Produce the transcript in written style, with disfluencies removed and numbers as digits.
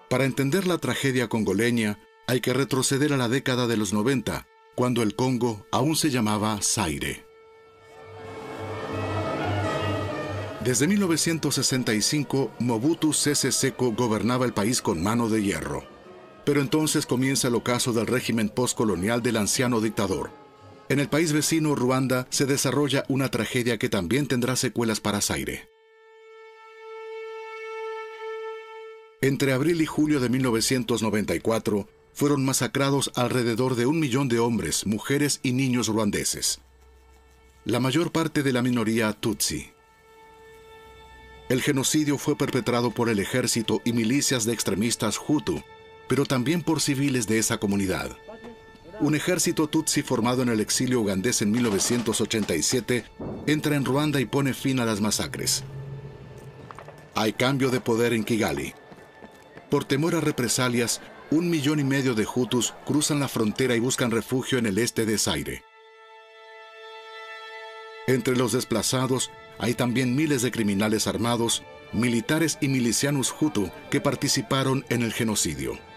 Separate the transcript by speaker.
Speaker 1: Para entender la tragedia congoleña, hay que retroceder a la década de los 90, cuando el Congo aún se llamaba Zaire. Desde 1965, Mobutu Sese Seko gobernaba el país con mano de hierro. Pero entonces comienza el ocaso del régimen postcolonial del anciano dictador. En el país vecino, Ruanda, se desarrolla una tragedia que también tendrá secuelas para Zaire. Entre abril y julio de 1994, fueron masacrados alrededor de 1 millón de hombres, mujeres y niños ruandeses. La mayor parte de la minoría Tutsi. El genocidio fue perpetrado por el ejército y milicias de extremistas Hutu, pero también por civiles de esa comunidad. Un ejército Tutsi formado en el exilio ugandés en 1987 entra en Ruanda y pone fin a las masacres. Hay cambio de poder en Kigali. Por temor a represalias, 1,5 millones de Hutus cruzan la frontera y buscan refugio en el este de Zaire. Entre los desplazados hay también miles de criminales armados, militares y milicianos Hutu que participaron en el genocidio.